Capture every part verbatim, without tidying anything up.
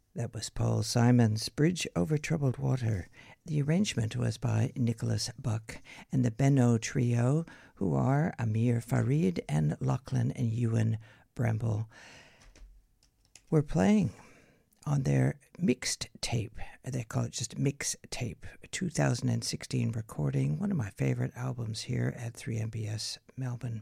That was Paul Simon's Bridge Over Troubled Water. The arrangement was by Nicholas Buck and the Benno Trio, who are Amir Farid and Lachlan and Ewan Bramble. We're playing on their mixed tape. They call it just mix tape. two thousand sixteen recording, one of my favorite albums here at three M B S Melbourne.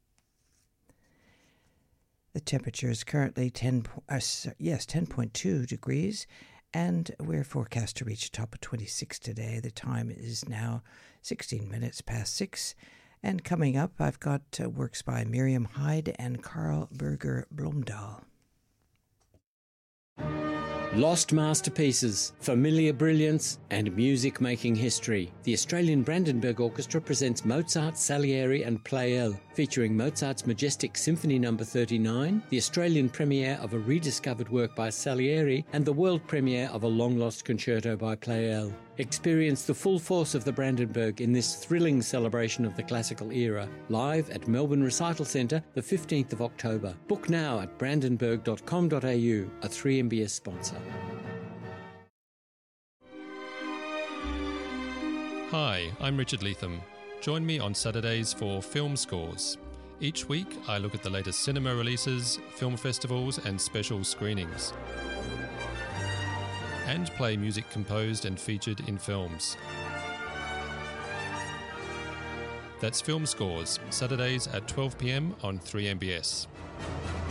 The temperature is currently ten, uh, yes, ten point two degrees, and we're forecast to reach a top of twenty-six today. The time is now sixteen minutes past six, and coming up, I've got uh, works by Miriam Hyde and Carl Berger Blomdahl. Lost masterpieces, familiar brilliance, and music-making history. The Australian Brandenburg Orchestra presents Mozart, Salieri and Pleyel, featuring Mozart's majestic Symphony number thirty-nine, the Australian premiere of a rediscovered work by Salieri, and the world premiere of a long-lost concerto by Pleyel. Experience the full force of the Brandenburg in this thrilling celebration of the classical era, live at Melbourne Recital Centre, the fifteenth of October. Book now at brandenburg dot com dot a u, a three M B S sponsor. Hi, I'm Richard Leatham. Join me on Saturdays for Film Scores. Each week, I look at the latest cinema releases, film festivals and special screenings, and play music composed and featured in films. That's Film Scores, Saturdays at twelve p m on three M B S.